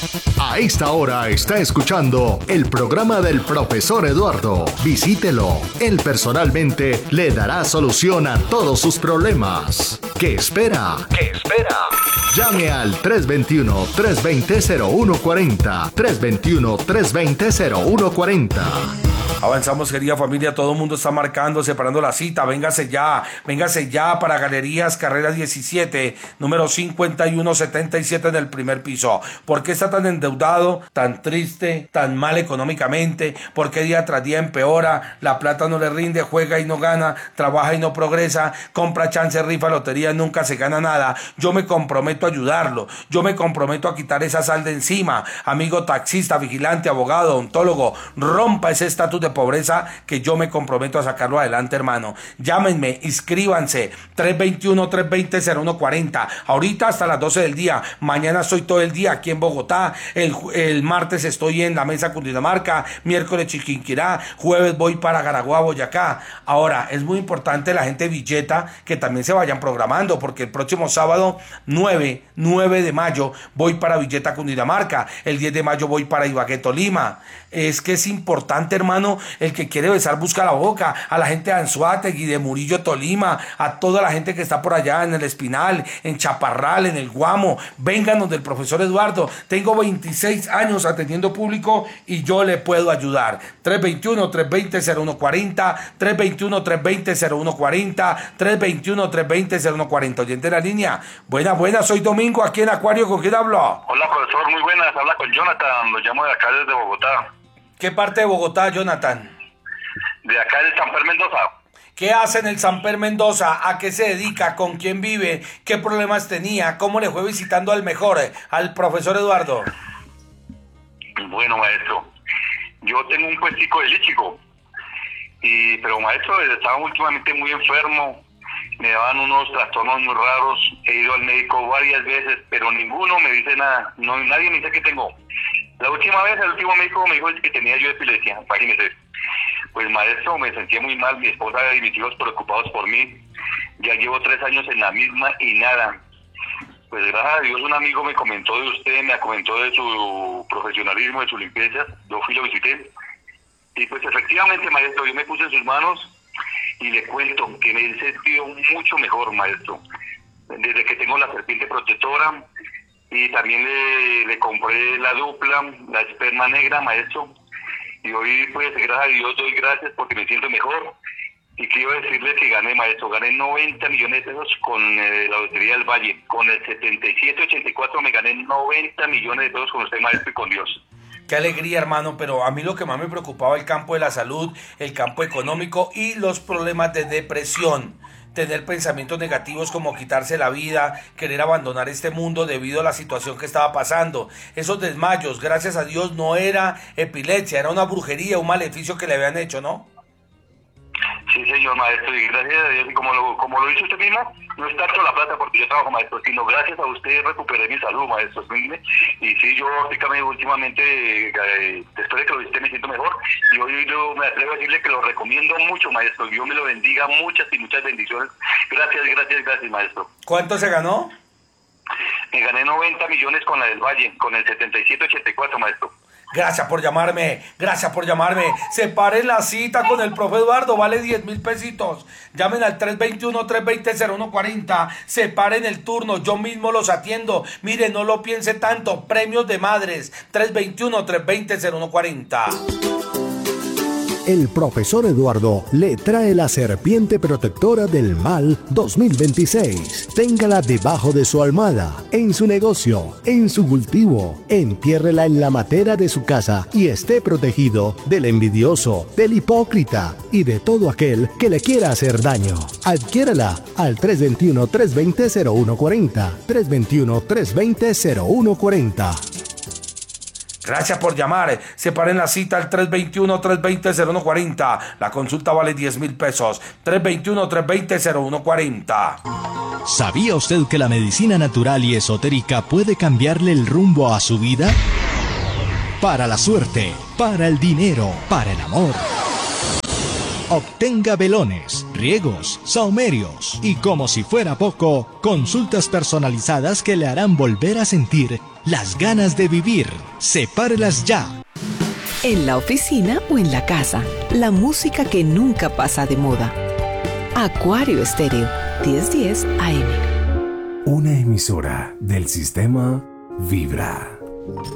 A esta hora está escuchando el programa del profesor Eduardo. Visítelo. Él personalmente le dará solución a todos sus problemas. ¿Qué espera? ¿Qué espera? Llame al 321-320-0140. 321-320-0140. Avanzamos, querida familia, todo el mundo está marcando, separando la cita. Véngase ya para Galerías Carrera 17, número 5177 en el primer piso. ¿Por qué está tan endeudado, tan triste, tan mal económicamente? ¿Por qué día tras día empeora? La plata no le rinde, juega y no gana, trabaja y no progresa, compra chance, rifa, lotería, nunca se gana nada. Yo me comprometo a ayudarlo, yo me comprometo a quitar esa sal de encima. Amigo taxista, vigilante, abogado, odontólogo, rompa ese estatus de pobreza que yo me comprometo a sacarlo adelante, hermano. Llámenme, inscríbanse, 321-320-0140. Ahorita hasta las 12 del día. Mañana estoy todo el día aquí en Bogotá. El martes estoy en la Mesa Cundinamarca. Miércoles Chiquinquirá. Jueves voy para Garagua, Boyacá. Ahora, es muy importante la gente de Villeta que también se vayan programando, porque el próximo sábado 9 de mayo voy para Villeta, Cundinamarca. El 10 de mayo voy para Ibagué, Tolima. Es que es importante, hermano. El que quiere besar busca la boca. A la gente de Anzoátegui, de Murillo, Tolima, a toda la gente que está por allá en el Espinal, en Chaparral, en el Guamo, vénganos del profesor Eduardo. Tengo 26 años atendiendo público y yo le puedo ayudar. 321-320-0140, 321-320-0140, 321-320-0140. Oyente de la línea. Buenas, soy Domingo aquí en Acuario. ¿Con quién hablo? Hola, profesor, muy buenas. Habla con Jonathan, lo llamo de acá desde Bogotá. ¿Qué parte de Bogotá, Jonathan? De acá del Samper Mendoza. ¿Qué hace en el Samper Mendoza? ¿A qué se dedica? ¿Con quién vive? ¿Qué problemas tenía? ¿Cómo le fue visitando al mejor, al profesor Eduardo? Bueno, maestro, yo tengo un puestico de líchico, pero maestro, estaba últimamente muy enfermo, me daban unos trastornos muy raros, he ido al médico varias veces, pero ninguno me dice nada, no, nadie me dice que tengo. La última vez, el último médico me dijo que tenía yo epilepsia, imagínese. Pues maestro, me sentía muy mal, mi esposa y mis hijos preocupados por mí. Ya llevo 3 años en la misma y nada. Pues gracias a Dios un amigo me comentó de usted, me comentó de su profesionalismo, de su limpieza. Yo fui y lo visité. Y pues efectivamente, maestro, yo me puse en sus manos y le cuento que me he sentido mucho mejor, maestro. Desde que tengo la serpiente protectora y también le compré la dupla, la esperma negra, maestro. Y hoy, pues, gracias a Dios, doy gracias porque me siento mejor. Y quiero decirles que gané, maestro, gané 90 millones de pesos con la Lotería del Valle. Con el 7784 me gané 90 millones de pesos con usted, maestro, y con Dios. Qué alegría, hermano, pero a mí lo que más me preocupaba el campo de la salud, el campo económico y los problemas de depresión. Tener pensamientos negativos como quitarse la vida, querer abandonar este mundo debido a la situación que estaba pasando. Esos desmayos, gracias a Dios, no era epilepsia, era una brujería, un maleficio que le habían hecho, ¿no? Sí, señor maestro, y gracias a Dios, y como lo dice usted mismo, no es tanto la plata porque yo trabajo, maestro, sino gracias a usted recuperé mi salud, maestro. Y sí, yo últimamente, después de que lo visité, me siento mejor, y hoy yo me atrevo a decirle que lo recomiendo mucho, maestro. Dios me lo bendiga, muchas y muchas bendiciones. Gracias, maestro. ¿Cuánto se ganó? Me gané 90 millones con la del Valle, con el 7784, maestro. Gracias por llamarme. Separen la cita con el profe Eduardo, vale 10,000 pesitos. Llamen al 321-320-0140. Separen el turno, yo mismo los atiendo. Mire, no lo piense tanto. Premios de madres, 321-320-0140. El profesor Eduardo le trae la serpiente protectora del mal 2026. Téngala debajo de su almohada, en su negocio, en su cultivo. Entiérrela en la matera de su casa y esté protegido del envidioso, del hipócrita y de todo aquel que le quiera hacer daño. Adquiérala al 321-320-0140. 321-320-0140. Gracias por llamar. Separen la cita al 321-320-0140. La consulta vale 10,000 pesos. 321-320-0140. ¿Sabía usted que la medicina natural y esotérica puede cambiarle el rumbo a su vida? Para la suerte, para el dinero, para el amor. Obtenga velones, riegos, saumerios y, como si fuera poco, consultas personalizadas que le harán volver a sentir Las ganas de vivir, sepárelas ya. En la oficina o en la casa, la música que nunca pasa de moda. Acuario Estéreo, 1010 AM. Una emisora del sistema Vibra.